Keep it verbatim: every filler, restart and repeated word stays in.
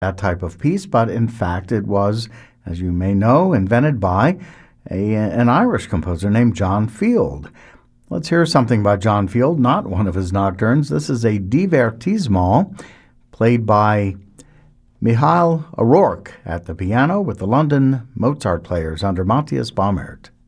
that type of piece, but in fact it was, as you may know, invented by a, an Irish composer named John Field. Let's hear something by John Field, not one of his nocturnes. This is a divertissement played by Michael O'Rourke at the piano with the London Mozart Players under Matthias Baumert.